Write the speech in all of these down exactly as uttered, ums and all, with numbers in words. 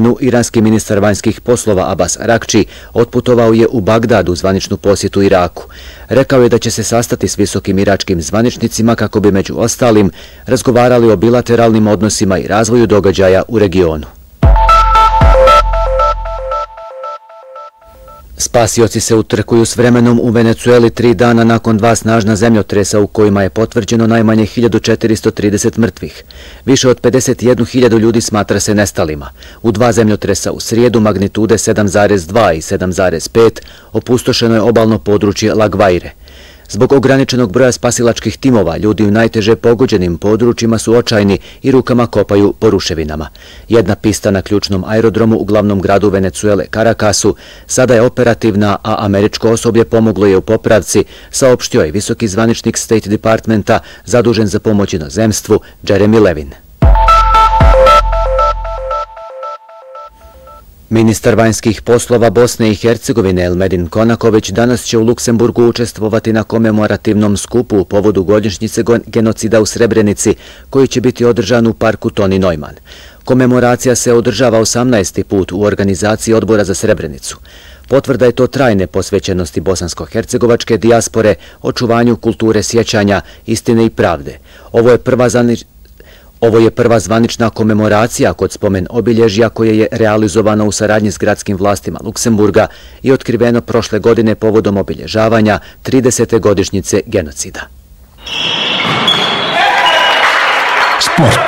Jemenu, iranski ministar vanjskih poslova Abbas Arakči otputovao je u Bagdad u zvaničnu posjetu Iraku. Rekao je da će se sastati s visokim iračkim zvaničnicima kako bi među ostalim razgovarali o bilateralnim odnosima i razvoju događaja u regionu. Spasioci se utrkuju s vremenom u Venecueli tri dana nakon dva snažna zemljotresa u kojima je potvrđeno najmanje hiljadu četiristo trideset mrtvih. Više od pedeset jednu hiljadu ljudi smatra se nestalima. U dva zemljotresa u srijedu magnitude sedam zarez dva i sedam zarez pet opustošeno je obalno područje La Guaire. Zbog ograničenog broja spasilačkih timova, ljudi u najteže pogođenim područjima su očajni i rukama kopaju po ruševinama. Jedna pista na ključnom aerodromu u glavnom gradu Venecuele, Caracasu, sada je operativna, a američko osoblje pomoglo je u popravci, saopštio je visoki zvaničnik State Departmenta zadužen za pomoć inozemstvu Jeremy Levin. Ministar vanjskih poslova Bosne i Hercegovine Elmedin Konaković danas će u Luksemburgu učestvovati na komemorativnom skupu u povodu godišnjice genocida u Srebrenici, koji će biti održan u parku Toni Neumann. Komemoracija se održava osamnaesti put u organizaciji Odbora za Srebrenicu. Potvrda je to trajne posvećenosti bosansko-hercegovačke dijaspore, očuvanju kulture sjećanja, istine i pravde. Ovo je prva zvanična Ovo je prva zvanična komemoracija kod spomen obilježja koje je realizovano u saradnji s gradskim vlastima Luksemburga i otkriveno prošle godine povodom obilježavanja tridesete godišnjice genocida. Sport.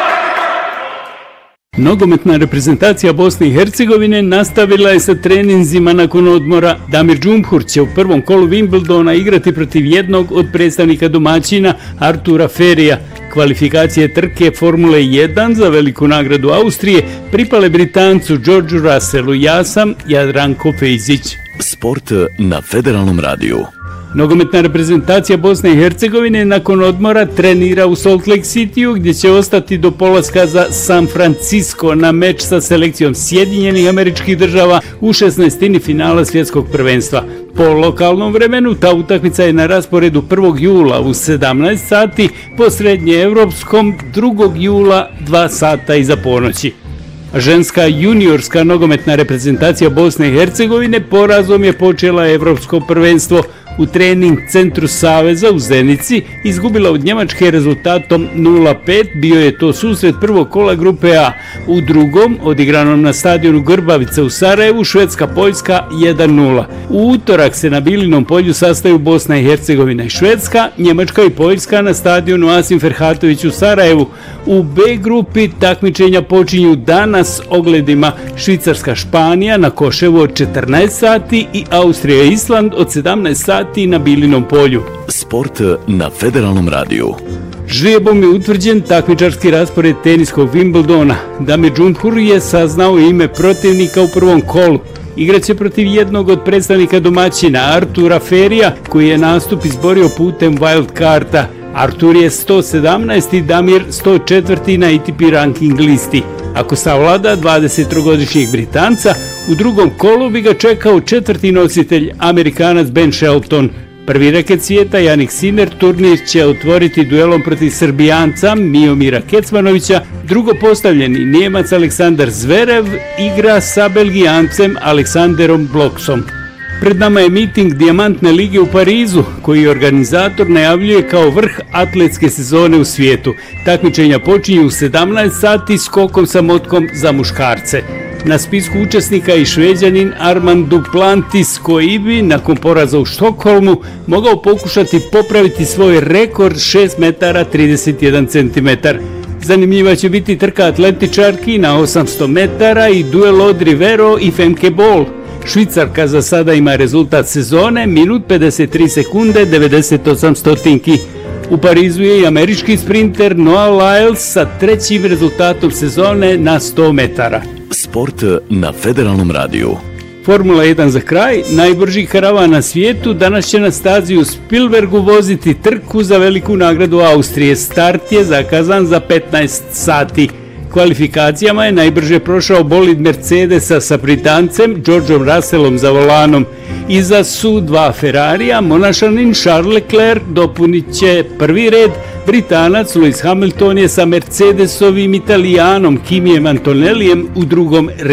Nogometna reprezentacija Bosne i Hercegovine nastavila je sa treninzima nakon odmora. Damir Džumhur će u prvom kolu Wimbledona igrati protiv jednog od predstavnika domaćina Artura Ferija. Kvalifikacije trke Formule jedan za veliku nagradu Austrije pripale Britancu Georgeu Russellu. Ja sam Jadranko Fejzić. Sport na Federalnom radiju. Nogometna reprezentacija Bosne i Hercegovine nakon odmora trenira u Salt Lake Cityu, gdje će ostati do polaska za San Francisco na meč sa selekcijom Sjedinjenih Američkih Država u šesnaestini finala svjetskog prvenstva. Po lokalnom vremenu ta utakmica je na rasporedu prvog jula u sedamnaest sati, po srednjeevropskom drugog jula dva sata iza ponoći. Ženska juniorska nogometna reprezentacija Bosne i Hercegovine porazom je počela evropsko prvenstvo. U trening centru Saveza u Zenici izgubila od Njemačke rezultatom nula pet, bio je to susret prvog kola grupe A. U drugom, odigranom na stadionu Grbavica u Sarajevu, Švedska-Poljska jedan nula. U utorak se na Bilinom polju sastaju Bosna i Hercegovina i Švedska, Njemačka i Poljska na stadionu Asim Ferhatović u Sarajevu. U B grupi takmičenja počinju danas ogledima Švicarska-Španija na Koševu od četrnaest sati i Austrija-Island od sedamnaest sati na Bilinom polju. Sport na Federalnom radiju. Žrijebom je utvrđen takmičarski raspored teniskog Wimbledona. Damir Džumhur je saznao ime protivnika u prvom kolu. Igraće protiv jednog od predstavnika domaćina Artura Ferija, koji je nastup izborio putem wild carda. Artur je sto sedamnaesti, Damir sto četvrti na A T P ranking listi. Ako savlada dvadesettrogodišnjeg Britanca, u drugom kolu bi ga čekao četvrti nositelj, Amerikanac Ben Shelton. Prvi reket svijeta Jannik Sinner turnir će otvoriti duelom protiv Srbijanca Miomira Kecmanovića. Drugo postavljeni Njemac Aleksandar Zverev igra sa Belgijancem Aleksanderom Bloksom. Pred nama je miting Dijamantne lige u Parizu, koji organizator najavljuje kao vrh atletske sezone u svijetu. Takmičenja počinju u sedamnaest sati skokom sa motkom za muškarce. Na spisku učesnika i Šveđanin Armand Duplantis, koji bi, nakon poraza u Štokholmu, mogao pokušati popraviti svoj rekord šest metara trideset jedan centimetar. Zanimljiva će biti trka atletičarki na osamsto metara i duel Audrey Vero i Femke Bol. Švicarka za sada ima rezultat sezone, minut pedeset tri sekunde, devedeset osam stotinki. U Parizu je i američki sprinter Noah Lyles sa trećim rezultatom sezone na sto metara. Sport na Federalnom radiju. Formula jedan za kraj, najbrži karavan na svijetu danas će na stazi u Spielbergu voziti trku za veliku nagradu Austrije. Start je zakazan za petnaest sati. Kvalifikacijama je najbrže prošao bolid Mercedesa sa Britancem Georgeom Russellom za volanom. Iza su dva Ferrarija, Monašanin Charles Leclerc dopunit će prvi red, Britanac Lewis Hamilton je sa Mercedesovim Italijanom Kimijem Antonellijem u drugom redu.